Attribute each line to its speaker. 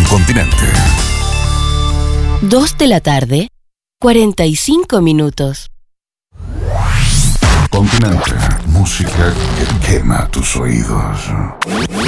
Speaker 1: Continente.
Speaker 2: 2 de la tarde, 45 minutos.
Speaker 1: Continente, música que quema tus oídos.